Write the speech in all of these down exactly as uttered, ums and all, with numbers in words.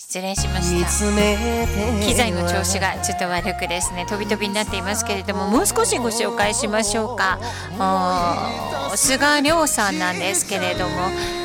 失礼しました。機材の調子がちょっと悪くですね、飛び飛びになっていますけれども、もう少しご紹介しましょうか。菅亮さんなんですけれども、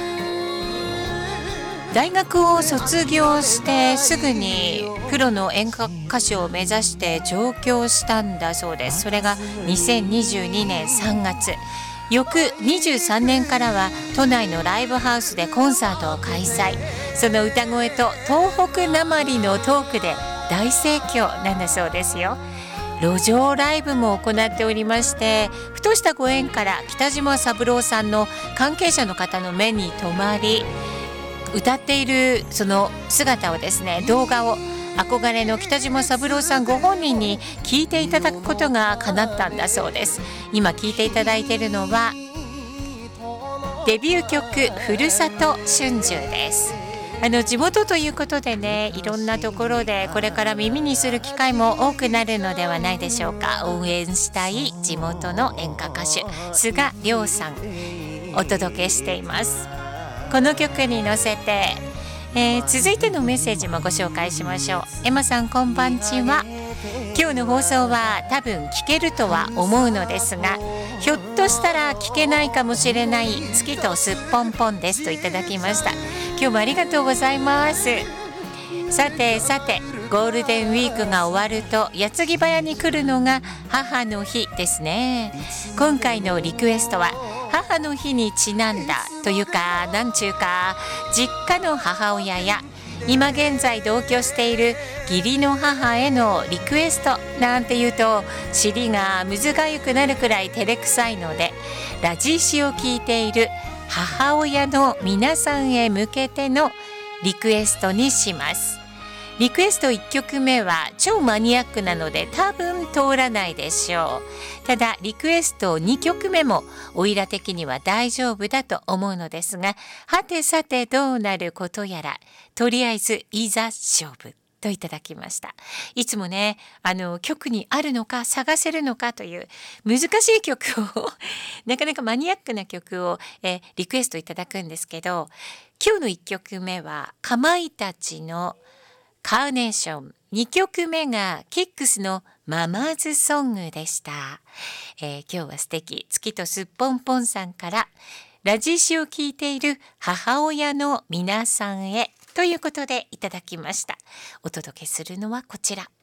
大学を卒業してすぐにプロの演歌歌手を目指して上京したんだそうです。それがにせんにじゅうにねんさんがつ、翌にじゅうさんねんからは都内のライブハウスでコンサートを開催。その歌声と東北なまりのトークで大盛況なんだそうですよ。路上ライブも行っておりまして、ふとしたご縁から北島三郎さんの関係者の方の目に留まり、歌っているその姿をですね、動画を憧れの北島三郎さんご本人に聞いていただくことが叶ったんだそうです。今聞いていただいているのはデビュー曲ふるさと春秋です。あの地元ということでね、いろんなところでこれから耳にする機会も多くなるのではないでしょうか。応援したい地元の演歌歌手菅亮さん、お届けしています。この曲に乗せて、えー、続いてのメッセージもご紹介しましょう。エマさん、こんばんちは。今日の放送は多分聞けるとは思うのですが、ひょっとしたら聞けないかもしれない月とすっぽんぽんですといただきました。今日もありがとうございます。さてさて、ゴールデンウィークが終わると矢継ぎ早に来るのが母の日ですね。今回のリクエストは母の日にちなんだというか、なんちゅうか、実家の母親や今現在同居している義理の母へのリクエストなんていうと尻がむずがゆくなるくらい照れくさいので、ラジシを聞いている母親の皆さんへ向けてのリクエストにします。リクエストいっきょくめは超マニアックなので多分通らないでしょう。ただリクエストにきょくめもおいら的には大丈夫だと思うのですが、はてさてどうなることやら、とりあえずいざ勝負といただきました。いつもね、あの曲にあるのか探せるのかという難しい曲をなかなかマニアックな曲をえリクエストいただくんですけど、今日のいっきょくめはかまいたちのカーネーション、にきょくめがキックスのママーズソングでした。えー、今日は素敵、月とすっぽんぽんさんからラジシを聞いている母親の皆さんへということでいただきました。お届けするのはこちら。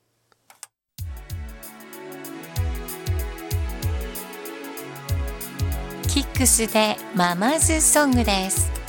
キックスでママーズソングです。